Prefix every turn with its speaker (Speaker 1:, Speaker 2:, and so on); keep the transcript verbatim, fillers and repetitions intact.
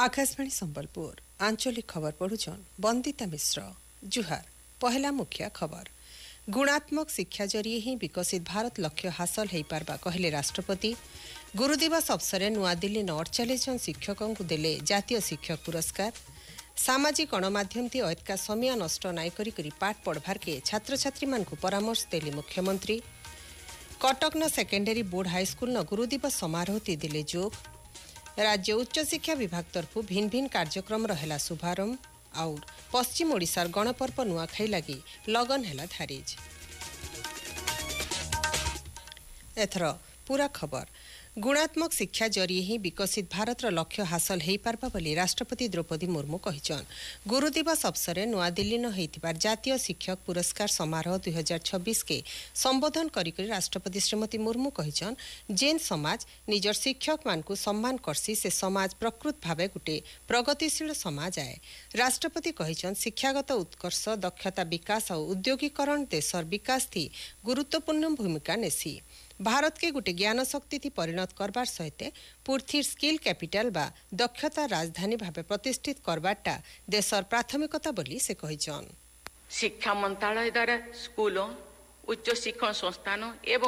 Speaker 1: आकाशवाणी संबलपुर आंचलिक खबर पढ़ुछन वंदिता मिश्र। जुहार। पहला मुख्य खबर। गुणात्मक शिक्षा जरिए ही विकसित भारत लक्ष्य हासिल हो पारबा कहले राष्ट्रपति। गुरुदिवस अवसर नुआदिल्ली न अड़चालीस जन शिक्षकों को देले जातीय शिक्षक पुरस्कार। सामाजिक गणमाध्यम थी अतका समय नष्ट नाई करी करी पाठ पढ़वार के छात्र छात्री मान को परामर्श देले मुख्यमंत्री। कटक न सेकेंडरी बोर्ड हाईस्कूल न गुरुदिवस समारोह ती दिले जोग। राज्य उच्च शिक्षा विभाग तरफ भिन्न भिन्न कार्यक्रम रहेला शुभारंभ। और पश्चिम ओडिशार गणपर्व नुआखाई लगी लगन हैला धारिज। एथर पूरा खबर। गुणात्मक शिक्षा जरिए ही विकसित भारत लक्ष्य हासिल हो पारबा बोली राष्ट्रपति द्रौपदी मुर्मू कहिछन। गुरुदिवस अवसर नुआदिल्ली न होइतिबार जातीय शिक्षक पुरस्कार समारोह दुई हजार छब्बीस के संबोधन करी राष्ट्रपति श्रीमती मुर्मू कहिछन जेन समाज निजर शिक्षक मान को सम्मान करसी से समाज प्रकृत भावे गुटे प्रगतिशील समाज आए। राष्ट्रपति कहिछन शिक्षागत उत्कर्ष दक्षता विकास और उद्योगीकरण देशर विकास थी गुरुत्वपूर्ण भूमिका नेसी। भारत के गुटे ज्ञान शक्ति थी परिणत करबार सहित पूर्थिर स्किल कैपिटल बा दक्षता राजधानी भावे प्रतिष्ठित करबाटा देशर प्राथमिकता बोली से कहिछन।
Speaker 2: शिक्षा मंत्रालय द्वारा स्कूलों उच्च शिक्षण संस्थान एवं